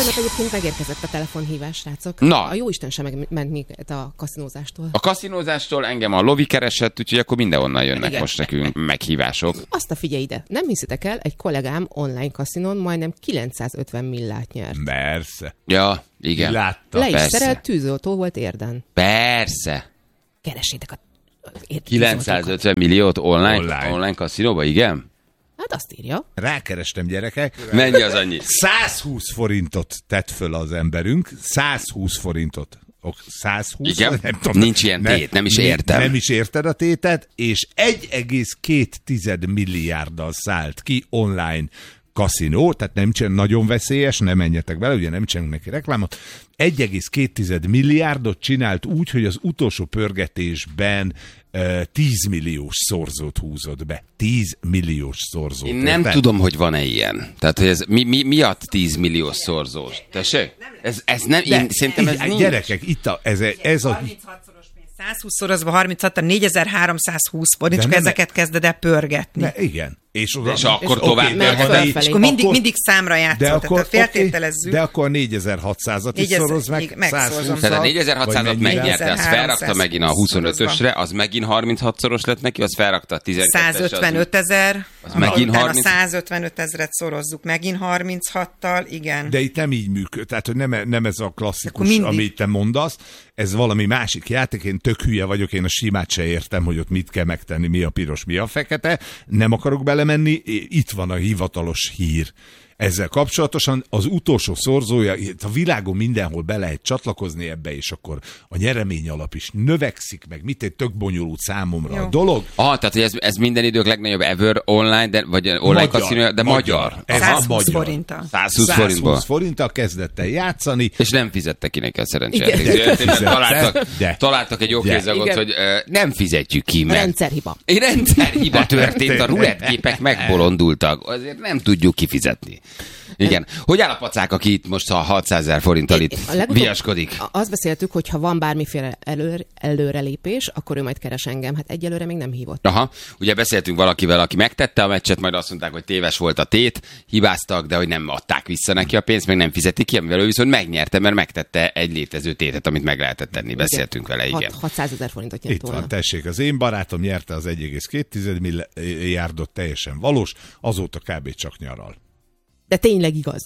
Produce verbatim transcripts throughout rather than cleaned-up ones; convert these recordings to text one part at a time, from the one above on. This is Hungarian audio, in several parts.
Tegnap egyébként megérkezett a telefonhívás, srácok. Na. A jóisten sem megment minket a kaszinózástól. A kaszinózástól engem a lovi keresett, úgyhogy akkor mindenhonnan jönnek Igen. most nekünk meghívások. Azt a figyelj ide. Nem hiszitek el, egy kollégám online kaszinon majdnem kilencszázötven millát nyert. Persze. Ja, igen. Látta. Le is persze. szerelt tűzoltó volt Érden. Persze. Keresétek a... ér- kilencszázötven milliót online, Online. online kaszinóba, igen? Hát azt írja. Rákerestem, gyerekek. Mennyi az annyi? százhúsz forintot tett föl az emberünk. százhúsz forintot. Ok, százhúsz? Igen? Nem tudom, Nincs ilyen tét, nem is értem. Nem is érted a tétet, és egy egész két milliárddal szállt ki online kaszinó, tehát nem csinál, nagyon veszélyes, nem menjetek bele, ugye nem csinálunk neki reklámot. egy egész két milliárdot csinált úgy, hogy az utolsó pörgetésben uh, tíz milliós szorzót húzott be. tíz milliós szorzót. Én nem érted? tudom, hogy van-e ilyen. Tehát, hogy ez mi, mi, miatt tíz millió szorzós? Tessék? Ez, ez nem, De én, szerintem ez így, nincs. Gyerekek, itt a, ez, ez a... harminchatosszoros pénz. százhúsz szorozva harminchat, négyezer-háromszázhúsz forint, De csak nem- ezeket kezded el pörgetni. Ne, igen. És, oda, És akkor oké, tovább de megy ha fölfelé. négy- És akkor mindig, akkor- mindig számra játszol, de tehát akkor, feltételezzük. oké, de akkor a négyezer-hatszázat is négyezer- szoroz meg. igen, megszorozom. százhúsz-al, Tehát a vagy négyezer-hatszázat mennyivel? megnyerte, az felrakta megint a huszonötösre, szorozva. az megint harminchatosszoros lett neki, az felrakta a tizenkettesre. százötvenöt ezer, az megint utána harminc százötvenöt ezret szorozzuk, megint harminchattal, igen. De itt nem így működik, tehát hogy nem, nem ez a Akkor klasszikus, mindig. amit te mondasz, ez valami másik játék, én tök hülye vagyok, én a simát se értem, hogy ott mit kell megtenni, mi a piros, mi a fekete, nem akarok belemenni, itt van a hivatalos hír. Ezzel kapcsolatosan az utolsó szorzója, itt a világon mindenhol be lehet csatlakozni ebbe, és akkor a nyeremény alap is növekszik, meg mit egy tök bonyolult számomra Jó. a dolog. Ah, tehát hogy ez, ez minden idők legnagyobb ever online, de, vagy online kaszinója, de magyar. Ez százhúsz magyar. forinttal. százhúsz forintból. százhúsz forinttal kezdett el játszani. És nem fizette ki neki a szerencsét. Igen. Találtak, De. találtak egy okézagot, Igen. hogy ö, nem fizetjük ki, mert Rendszerhiba. egy rendszerhiba történt, a rulettgépek megbolondultak, azért nem tudjuk kifizetni. Igen. Hogy áll a pacák, aki itt most a hatszázezer forinttal itt A legutóbb- viaskodik? a- Azt beszéltük, hogy ha van bármiféle előr, előrelépés, akkor ő majd keres engem. Hát egyelőre még nem hívott. Aha, ugye beszéltünk valakivel, aki megtette a meccset, majd azt mondták, hogy téves volt a tét, hibáztak, de hogy nem adták vissza neki a pénzt, meg nem fizetik ki, amivel ő viszont megnyerte, mert megtette egy létező tétet, amit meg lehetett tenni. Beszéltünk vele, igen. hatszázezer forintot nyert Itt volna. van, tessék, az én barátom nyerte az egy egész két milliárdot, teljesen valós, azóta kb. Csak nyaral. De tényleg igaz.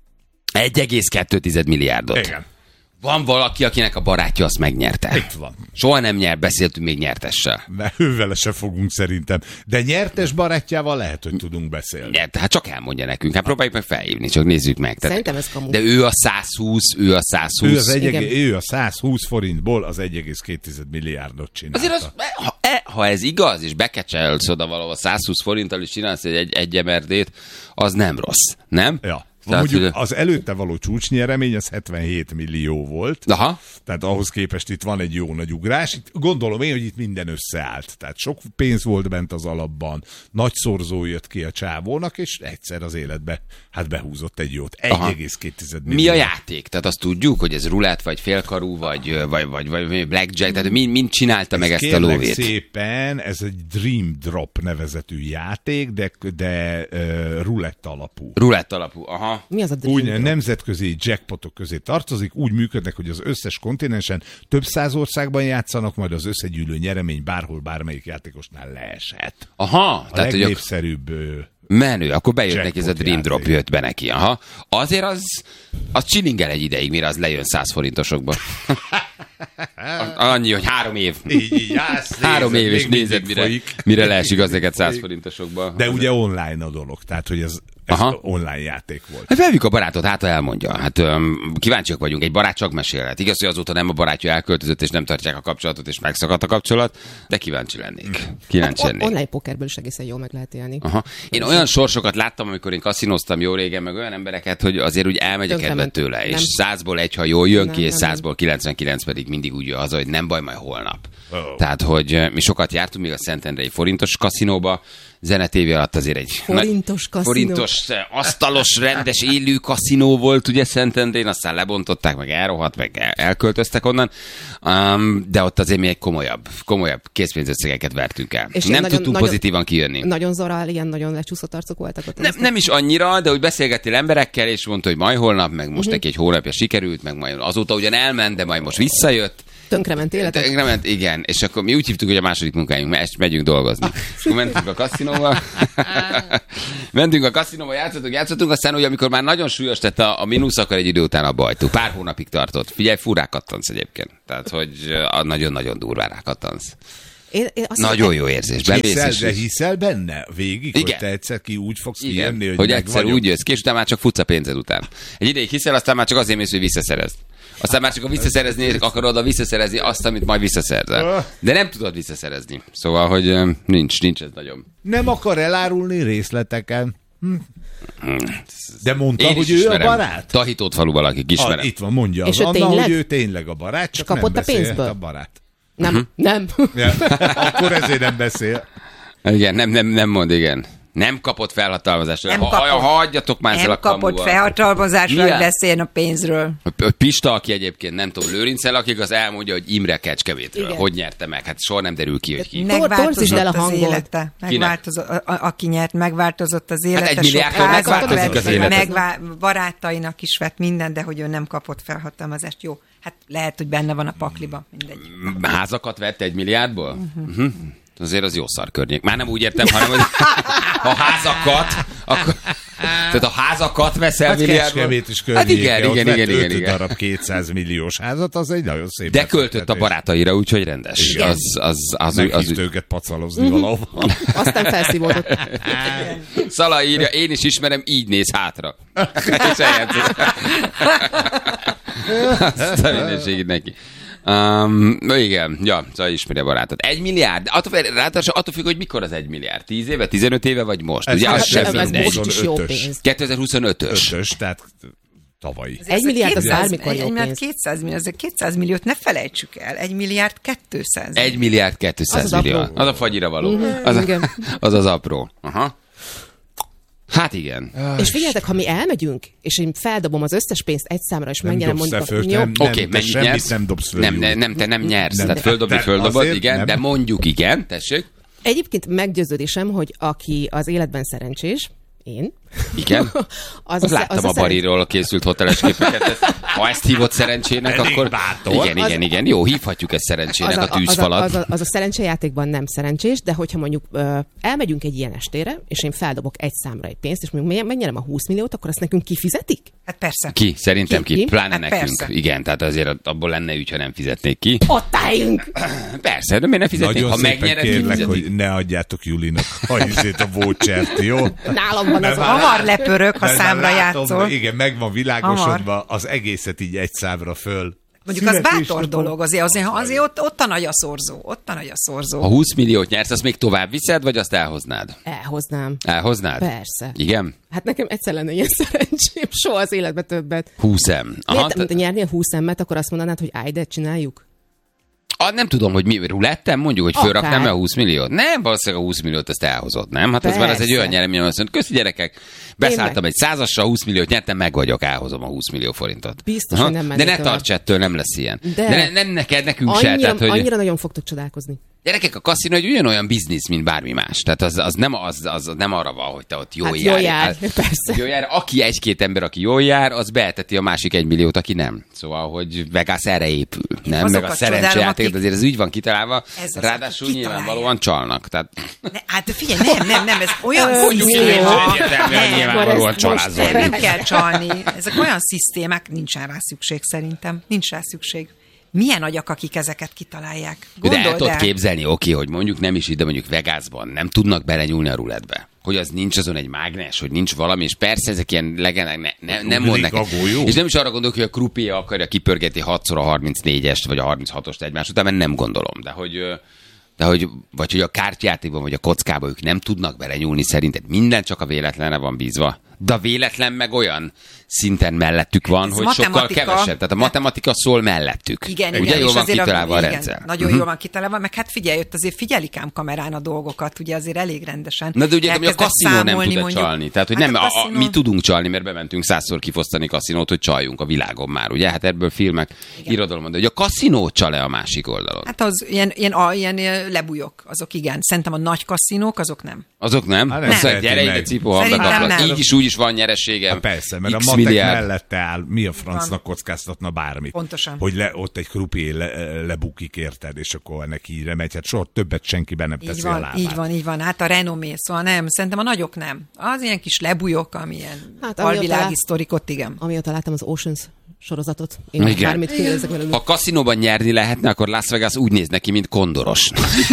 egy egész kettő milliárdot. Igen. Van valaki, akinek a barátja azt megnyerte. Itt van. Soha nem nyer, beszéltünk még nyertessel. Mert ővele se fogunk szerintem. De nyertes barátjával lehet, hogy tudunk beszélni. Nyert, hát csak elmondja nekünk. Hát próbáljuk meg felhívni, csak nézzük meg. Tehát, Szerintem ez kamu. de ő a százhúsz, ő a százhúsz. Ő, az egy, Igen. ő a százhúsz forintból az egy egész két milliárdot csinálta. Azért az, ha, e, ha ez igaz, és bekecselsz oda valahol százhúsz forinttal, és csinálsz egy, egy, egy emerdét, az nem rossz, nem? Ja. Tehát, Mondjuk hogy- az előtte való csúcsnyeremény az hetvenhét millió volt. Aha. Tehát ahhoz képest itt van egy jó nagy ugrás. Itt gondolom én, hogy itt minden összeállt. Tehát sok pénz volt bent az alapban, nagy szorzó jött ki a csávónak, és egyszer az életbe hát behúzott egy jót. egy egész két millió. Mi a játék? Tehát azt tudjuk, hogy ez rulett, vagy félkarú, vagy, vagy, vagy, vagy blackjack, tehát mind, mind csinálta meg ezt a Kérlek lóvét. szépen, ez egy Dream Drop nevezetű játék, de, de uh, rulett alapú. Rulett alapú, aha. Mi az a Dream Úgy Drop? nemzetközi jackpotok közé tartozik, úgy működnek, hogy az összes kontinensen több száz országban játszanak, majd az összegyűlő nyeremény bárhol, bármelyik játékosnál leeshet. Aha, A tehát hogy ak- legnépszerűbb... ö, menő, akkor bejött Jackpot neki ez a Dream Drop, játék. jött be neki. Aha. Azért az, az csilingel egy ideig, mire az lejön száz forintosokba. Annyi, hogy három év. Így, így állsz, Három nézed, év, és még nézed, mindig mire, folyik. mire leesik az neked száz forintosokba. De ugye online a dolog, tehát hogy ez, ez Aha. online játék volt. Hát felvük a barátot, hát ha elmondja. Hát öm, kíváncsiak vagyunk, egy barát csak mesélhet. Igaz, hogy azóta nem a barátja elköltözött, és nem tartják a kapcsolatot, és megszakadt a kapcsolat, de kíváncsi lennék. Kíváncsi On- lennék. online pokerből is egészen jól meg lehet élni. Aha. Én olyan sorsokat láttam, amikor én kaszinoztam jó régen, meg olyan embereket, hogy azért úgy elmegy a kedve Tönkrement. tőle, és Nem. százból egy, ha jól jön Nem, ki, és nem, nem. százból kilencvenkilenc pedig mindig úgy jön haza, hogy nem baj, majd holnap. Oh. Tehát, hogy mi sokat jártunk még a Szentendrei forintos kaszinóba, Zene té vé alatt azért egy forintos nagy, kaszinó. forintos, asztalos, rendes, élő kaszinó volt ugye Szentendrén, aztán lebontották, meg elrohadt, meg el, elköltöztek onnan, um, de ott azért mi egy komolyabb, komolyabb készpénzösszegeket vertünk el. És nem nagyon, tudtunk nagyon, pozitívan kijönni. Nagyon zorál, ilyen nagyon lecsúszott arcok voltak ott. Nem, nem is annyira, de úgy beszélgettél emberekkel, és mondta, hogy majd holnap, meg most uh-huh. neki egy hónapja sikerült, meg majd azóta ugyan elment, de majd most visszajött. Tönkrement életet? Tönkrement, igen. És akkor mi úgy hívtuk, hogy a második munkájunk, mert megyünk dolgozni. Akkor mentünk a kaszinóba. mentünk a kaszinóba, játszottunk, játszottunk, aztán ugye, amikor már nagyon súlyos tett a, a mínusz, akkor egy idő után abba hagytuk. Pár hónapig tartott. Figyelj, furrá kattansz egyébként. Tehát, hogy nagyon-nagyon durván rákattansz. Én, én azt nagyon jó érzés. Hiszel, de hiszel benne végig, igen. hogy te egyszer ki úgy fogsz igen. kijönni, hogy, hogy egyszer úgy jössz ki, és utána már csak futsz a pénzed után. Egy ideig hiszel, aztán már csak azért mész, hogy visszaszerezd. Aztán már csak a visszaszerezni, akarod a visszaszerezni azt, amit majd visszaszerzel. De nem tudod visszaszerezni. Szóval, hogy nincs, nincs ez nagyon. Nem akar elárulni részleteken. Hm. De mondta, Én hogy ő ismerem. a barát? Tahitót falu valaki, ismerem. Ah, itt van, mondja és az Anna, tényleg? hogy ő tényleg a barát, csak kapott nem a pénzből? a barát. Nem, uh-huh. nem. Ja, akkor ezért nem beszél. Igen, nem, nem, nem mond, igen. Nem kapott felhatalmazást. Nem ha, kapott. ha, hagyjatok már ezzel a Nem kapott felhatalmazásra, hogy beszéljen a pénzről. Pista, aki egyébként nem tudom, Lőrincel, akik az elmondja, hogy Imre Kecskemétről. Igen. Hogy nyerte meg? Hát soha nem derül ki, hogy ki. Torzítsd el a az hangot. élete. Megváltozott, a, a, aki nyert, megváltozott az élete. Hát egy milliárdtól sok házat megváltozik vett, az élete. Megvá- barátainak is vett minden, de hogy ő nem kapott felhatalmazást. Jó, hát lehet, hogy benne van a pakliba, mindegy. Házakat vett egy milliárdból? Uh-huh. Uh-huh. Azért az jó szar környék. Már nem úgy értem, hanem, hogy ha házakat, akkor... Tehát a házakat veszel hát milliárdból. Is hát igen, igen, igen, igen, igen. darab kétszáz milliós házat, az egy nagyon szép. De költött a barátaira, úgyhogy rendes. Igen. Az, az, az, Meghívt az, őket pacalozni valahol. Aztán felszívódott. Szala írja, én is ismerem, így néz hátra. És eljátszott. Azt a mindenségét neki. Um, igen, ja, szóval ismeri a barátot. Egy milliárd? Attól, ráadásul attól függ, hogy mikor az egy milliárd. Tíz éve, tizenöt éve, vagy most? Ez ugye az sem ez mindegy. most is jó pénz. kétezer-huszonötös. Ötös, tehát tavalyi. Egy milliárd az bármikor jó pénz. kétszáz millió, azért kétszáz milliót ne felejtsük el. Egy milliárd kétszáz. Egy milliárd kétszáz az az millió. apró. Az a fagyira való. Mm, az, a, igen. az az apró. Aha. Hát igen. És figyeljetek, ha mi elmegyünk, és én feldobom az összes pénzt egy számra, és megnyerem mondjuk... Föl, Jó. nem, Oké, okay, nem, mennyit semmit nyersz? nem dobsz föl. Nem, nem, nem, te nem nyersz. Nem. Tehát földobni, Tehát földobod, azért igen, nem. de mondjuk igen, tessék. Egyébként meggyőződésem, hogy aki az életben szerencsés, én. Igen? az az a, láttam az a Bariról készült hoteles képeket. Ezt, ha ezt hívott szerencsének, Elég akkor... bátor. Igen, igen, Az- igen. Jó, hívhatjuk ezt szerencsének az a tűzfalat. Az a, az, a, az a szerencsejátékban nem szerencsés, de hogyha mondjuk ö, elmegyünk egy ilyen estére, és én feldobok egy számra egy pénzt, és mondjuk megnyerem a húsz milliót, akkor azt nekünk kifizetik? Hát persze. Ki? Szerintem ki. Ki? Pláne Hát nekünk. persze. Igen, tehát azért abból lenne ügy, ha nem fizetnék ki. Ott álljunk! Persze, de miért ne fizetnék? Nagyon Ha szépen megnyered, kérlek, kifizetik. hogy ne adjátok Julinak a izét, a vouchert, jó? Nálam van az Nem a... áll. Hamar lepörög, ha Mert már számra látom, játszol. Igen, meg van világosodva, az egészet így egy számra föl. Mondjuk az bátor Születésnapom. dolog, azért, azért, azért ott, ott a nagy a szorzó, ott a nagy a szorzó. Ha húsz milliót nyersz, azt még tovább viszed, vagy azt elhoznád? Elhoznám. Elhoznád? Persze. Igen? Hát nekem egyszer lenne ilyen szerencsém, soha az életben többet. húszem. Aha, Miért, te- te nyernél húsz emmet, akkor azt mondanád, hogy állj, de csináljuk? Ah, nem tudom, hogy mi, rulettem mondjuk, hogy Akár. fölraknám el a húsz milliót. Nem, valószínűleg a húsz milliót azt elhozott, nem? Hát az már az egy Persze. olyan nyeremény, azt mondja, köszi gyerekek, beszálltam meg. egy százassal, húsz milliót nyertem, meg vagyok, elhozom a húsz millió forintot. Biztos, hogy nem De mennék ne tovább. tarts ettől, nem lesz ilyen. De, De. De ne, nem neked, nekünk se. Annyira, Tehát, hogy annyira nagyon fogtok csodálkozni. gyerekek, a kaszinó egy ugyanolyan biznisz, mint bármi más. Tehát az, az, nem, az, az nem arra van, hogy te ott jól Hát jár. jól jár, persze. Jól jár. Aki egy-két ember, aki jól jár, az beeteti a másik egy milliót, aki nem. Szóval, hogy Vegas erre épül. Nem? Meg a Azokat szerencsejáték, csodálom, azért ez úgy van kitalálva, Ez az, ráadásul aki nyilvánvalóan csalnak. Tehát... Ne, hát figyelj, nem, nem, nem, ez olyan Mondjuk szisztéma. így, hogy egyértelműen Nem, nyilvánvalóan akkor ezt most- csalázol. Nem, nem kell csalni. Ezek olyan szisztémák, nincsen rá szükség szerintem. Nincs rá szükség. Milyen agyak, akik ezeket kitalálják? De el Gondold tudod el. képzelni, oké, hogy mondjuk nem is ide, mondjuk Vegasban nem tudnak belenyúlni a rulettbe. Hogy az nincs azon egy mágnes, hogy nincs valami, és persze ezek ilyen legendák, ne, ne, nem mond Ugrik neked. a golyó. És nem is arra gondolok, hogy a krupia akarja kipörgetni hatszor a harmincnégyest, vagy a harminchatost egymás után, mert nem gondolom. De hogy, ö, de hogy, vagy hogy a kártyátékban, vagy a kockában ők nem tudnak belenyúlni, szerinted minden csak a véletlenre van bízva. De véletlen meg olyan szinten mellettük van, Ez hogy sokkal matematika. kevesebb. Tehát a matematika szól mellettük. Igen, ugye igen, jól és van azért kitalálva a, igen, rendszer. Nagyon Uh-huh. jól van kitalálva, meg hát figyelj, ott azért figyelik ám kamerán a dolgokat, ugye azért elég rendesen. Na de ugye a kaszinó nem tud mondjuk, csalni. Tehát, hogy hát nem, a, a, kaszinón... mi tudunk csalni, mert bementünk százszor kifosztani kaszinót, hogy csaljunk a világon már, ugye? Hát ebből filmek, igen. Irodalom mondja, hogy a kaszinó csal-e a másik oldalon? Hát az ilyen, ilyen, a, ilyen lebújok, azok igen. Szerintem a nagy kaszinók, azok nem. Azok nem? Hát Nem. nem. Azt mondja, gyere ide, cipó, így is úgy is van nyereségem. Hát persze, mert X a matek milliárd. mellette áll, mi a francnak kockáztatna bármit. Pontosan. Hogy le, ott egy krupié le, lebukik, érted, és akkor ennek így megy. Hát soha többet senki be nem Így teszi a van, lábát. így van, így van. Hát a renomé, szóval nem, szerintem a nagyok nem. Az ilyen kis lebújok, amilyen Hát, hát, alvilági amióta- sztorikot, igen. Amióta láttam az Oceans sorozatot, én Igen. bármit kérdezek belőle. Ha kaszinóban nyerni lehetne, akkor Las Vegas úgy néz neki, mint kondoros.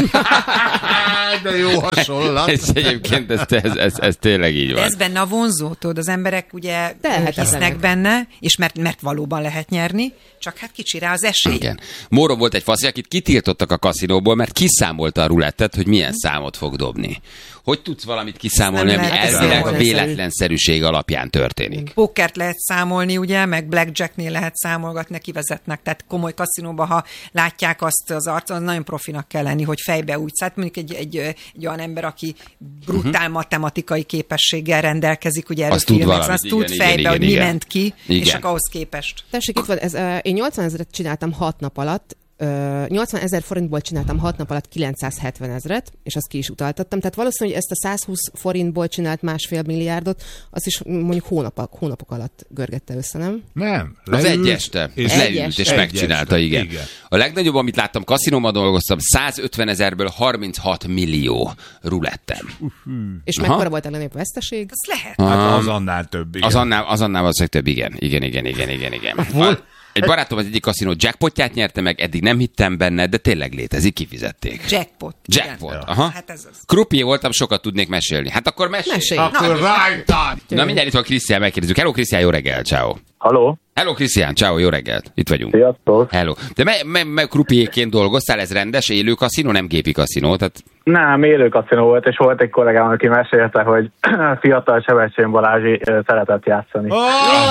De jó hasonlat. ez egyébként, ez, ez, ez, ez tényleg így De van. ez benne a vonzó, tudod, az emberek ugye De lehet hisznek ezenek. benne, és mert, mert valóban lehet nyerni, csak hát kicsi rá az esély. Igen. Móron volt egy faszi, akit kitiltottak a kaszinóból, mert kiszámolta a rulettet, hogy milyen számot fog dobni. Hogy tudsz valamit kiszámolni, Nem ami lehet elvileg a számolni. véletlenszerűség alapján történik? Pókert lehet számolni, ugye, meg blackjacknél lehet számolgatni, kivezetnek, tehát komoly kaszinóban, ha látják azt az arcon, az nagyon profinak kell lenni, hogy fejbe úgy. Tehát mondjuk egy, egy, egy olyan ember, aki brutál uh-huh. matematikai képességgel rendelkezik, ugye erről Azt tud filmek, valamit, azt igen, tud igen, fejbe, igen, hogy igen. mi ment ki, Igen. és akkor ahhoz képest. Tessék, itt van, ez, uh, én nyolcvan ezret csináltam hat nap alatt, uh, nyolcvan ezer forintból csináltam hat nap alatt kilencszázhetven ezret, és azt ki is utaltattam. Tehát valószínű, hogy ezt a százhúsz forintból csinált másfél milliárdot, azt is mondjuk hónapok, hónapok alatt görgette össze, nem? Nem. Az egy este. És Egy leült, este. és Egy megcsinálta, este, igen. igen. A legnagyobb, amit láttam, kaszinóban dolgoztam, százötven ezerből harminchat millió rulettem. És Aha. mekkora volt a legnagyobb veszteség? Az lehet. Hát az annál több. Igen. Az annál, az annál valószínűleg több, igen. Igen, igen, igen, igen, igen. A, egy barátom az egyik kaszinó jackpotját nyerte meg, eddig nem hittem benne, de tényleg létezik, kifizették. Jackpot. Jackpot, Igen. aha. Hát ez az. Krupié voltam, sokat tudnék mesélni. Hát akkor mesélj. Mesélj. Akkor rájtad! Na mindjárt itt van Krisztián, megkérdezzük. Hello Krisztián, jó reggel, ciao. Haló? Hello Krisztián, ciao, jó reggelt. Itt vagyunk. Sziasztok! Hello. De me, me, me krupiéként dolgoztál, ez rendes, élő kaszinó, nem gépi kaszinó, tehát Nem, élő kaszinó volt, és volt egy kollégám, aki mesélte, hogy fiatal Sebestyén Balázsi ö, szeretett játszani. Oh,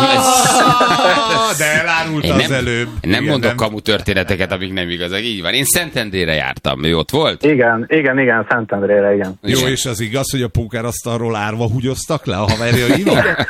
de elárulta én az nem, előbb. én nem Igen, mondok nem. kamu történeteket, amik nem igazak. Így van. Én Szentendrére jártam. Ő ott volt? Igen, igen, igen, Szentendrére, igen. Jó, Igen. és az igaz, hogy a pókerasztalról árva húgyoztak le a haverjaival?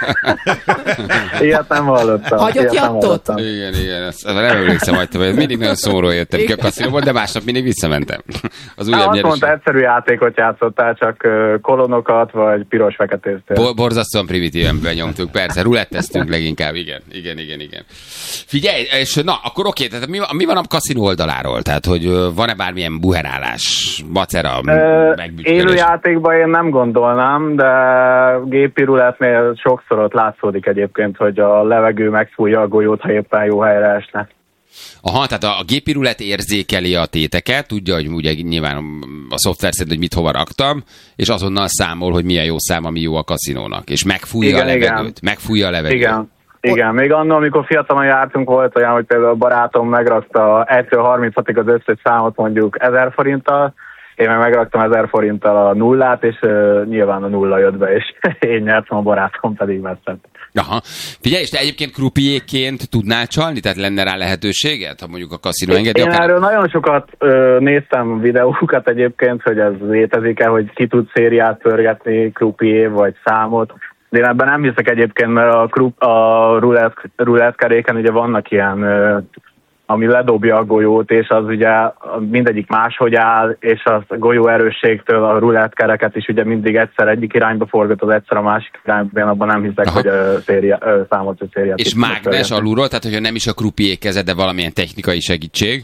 Ilyet nem hallottam. Hagyott ilyet nem jattot? hallottam. Igen, igen, ezt, nem emlékszem, hogy mindig nagyon szóról jöttem ki a kaszinóból, de másnap mindig visszamentem. Az Á, újabb azt mondta, nyereség. egyszerű játékot játszottál, csak ö, kolonokat, vagy piros-feketéztél. Bo- borzasztóan primitíven benyomtuk, persze, ruletteztünk leginkább, igen, igen, igen, igen. Figyelj, és na, akkor oké, tehát mi, mi van a kaszinó oldaláról? Tehát, hogy ö, van-e bármilyen buherálás, macera, Ö, megbütyölés? élő játékban én nem gondolnám, de gépi rulettnél sokszor ott látszódik egyébként, hogy a levegő megfújja a golyót, ha éppen jó helyre esne. Aha, tehát a, a gépi rulett érzékeli a téteket, tudja, hogy ugye nyilván a szoftver szerint, hogy mit hova raktam, és azonnal számol, hogy milyen jó szám, ami jó a kaszinónak, és megfújja Igen, a levegőt. igen. Megfújja a levegőt. Igen. Igen, még annól, amikor fiatalon jártunk, volt olyan, hogy például a barátom megrakta egytől harminchatig az összes számot mondjuk ezer forinttal, én meg megraktam ezer forinttal a nullát, és uh, nyilván a nulla jött be, és én nyertem, a barátom pedig veszett. Aha. Figyelj, és te egyébként krupiéként tudnál csalni? Tehát lenne rá lehetőséget, ha mondjuk a kaszinó engedi? Én akár... erről nagyon sokat ö, néztem videókat egyébként, hogy ez létezik-e, hogy ki tud szériát pörgetni, krupié vagy számot. De én ebben nem hiszek egyébként, mert a, krup, a rulettkeréken ugye vannak ilyen, ö, ami ledobja a golyót, és az ugye mindegyik máshogy áll, és a golyó erősségtől a rulettkereket is ugye mindig egyszer egyik irányba forgatod, egyszer a másik irányba, én abban nem hiszek, Aha. hogy ö, széria, ö, számot vagy szériát. És ki tudnak mágnes pörgetni. alulról, tehát hogyha nem is a krupié keze, de valamilyen technikai segítség?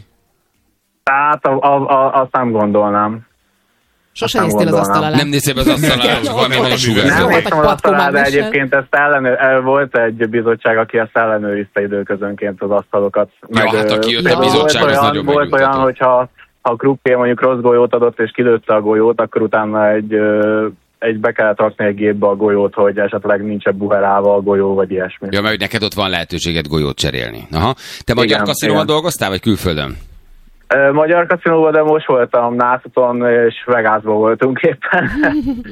Tehát a, a, a, azt nem gondolnám. Sose nem néztél az gondolnám. asztal alá. Nem néztél be az asztal alá, és valami nagyon Nem sugárzó. Volt néztem egy az asztalán, de patkómágnessel? egyébként ezt ellenőr, el- volt egy bizottság, aki ezt ellenőrizte időközönként az asztalokat. Ja, hát ö, aki jött a például bizottság, volt az olyan, nagyon Volt megnyugtató. olyan, hogyha ha a krupié mondjuk rossz golyót adott, és kilőtte a golyót, akkor utána egy, ö, egy be kellett rakni egy gépbe a golyót, hogy esetleg nincs buherálva a golyó, vagy ilyesmi. Ja, mert hogy neked ott van lehetőséget golyót cserélni. Aha. Te magyar Igen, kaszinóban igen. dolgoztál, vagy külföldön? Ö, Magyar kaszinóban, de most voltam Nászuton, és Vegasban voltunk éppen.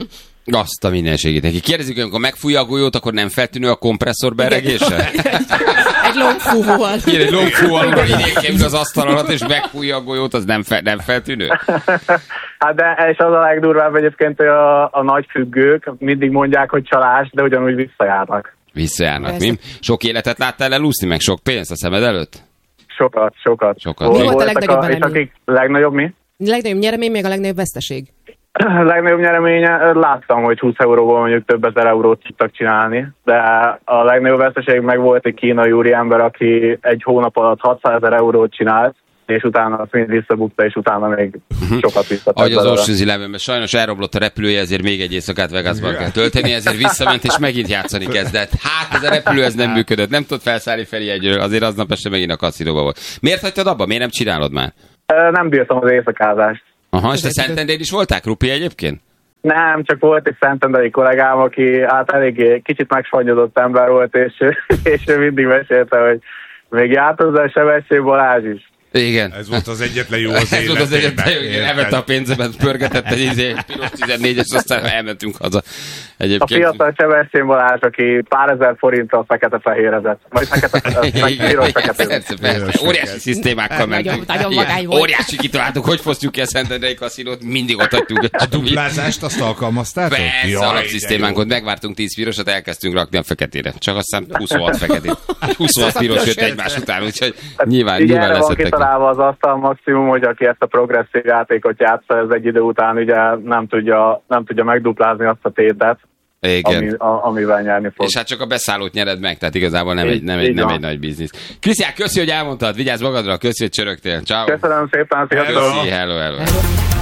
Azt a mindenségét neki. Kérdezzük, hogy amikor megfújja a golyót, akkor nem feltűnő a kompresszor beregése? Egy longfúvóval. Igen, egy longfúvóval, amikor idén az asztal alatt, és megfújja a golyót, az nem, fe, nem feltűnő? Hát de és az a legdurvább egyébként, hogy a, a nagy függők mindig mondják, hogy csalás, de ugyanúgy visszajárnak. Visszajárnak, mi? Sok életet láttál elúszni, meg sok pénzt a szemed előtt? Sokat, sokat. Sokat. Mi volt a legnagyobb a, és akik legnagyobb mi? Legnagyobb nyeremény, még a legnagyobb veszteség? A legnagyobb nyereménye, láttam, hogy húsz euróból mondjuk több ezer eurót tudtak csinálni, de a legnagyobb veszteség meg volt egy kínai úriember, aki egy hónap alatt hatszázezer eurót csinált, és utána azt mind visszabukta, és utána még sokat visszatett. Ahogy az Ocean's Elevenben, sajnos elroblott a repülője, ezért még egy éjszakát Vegasban kell tölteni, ezért visszament, és megint játszani kezdett. Hát ez a repülő ez nem működött, nem tudott felszállni Ferihegyről, azért aznap este megint a kaszinóban volt. Miért hagytad abba? Miért nem csinálod már? Nem bírtam az éjszakázást. Aha, és te Szentendrén is voltál, Krupi, egyébként? Nem, csak volt egy szentendrei kollégám, aki hát eléggé kicsit megsvannyodott ember volt, és, és ő mindig mesélte, hogy még járt hozzá Sebestyén Balázs is. Igen. Ez volt az egyetlen jó az Ez volt az egyetlen jó, életében. elvette a pénzemet, pörgetett egy izé, piros tizennégyes, aztán elmentünk haza. A Egyébként. fiatal Sebestyén Balázs, aki pár ezer forinttal fekete-fehérezett. Vagy fekete-fehérezett. Persze, persze. Óriási szisztémákkal mentünk. Nagyon vagány volt. Óriási kitaláltuk, hogy fosztjuk ki a Szentendrei kaszinót, mindig ott hagytuk. A duplázást azt alkalmaztátok? Persze, alapszisztémánkot megvártunk tíz pirosat, elkezdtünk rakni a feketére. Csak aztán huszonhat feketét. huszonhat piros jött egymás után, úgyhogy nyilván, nyilván erre van leszettek. kitalálva az asztal maximum, hogy aki ezt a progresszív játékot játsza, ez egy idő után ugye nem tudja, nem tudja megduplázni azt a tétet, ami, a, amivel nyerni fog. És hát csak a beszállót nyered meg, tehát igazából nem, egy, nem, egy, nem egy nagy biznisz. Krisztián, köszi, hogy elmondtad, vigyázz magadra, köszi, hogy csörögtél. Ciao. Köszönöm szépen, sziasztok! Köszi, hello, hello. hello.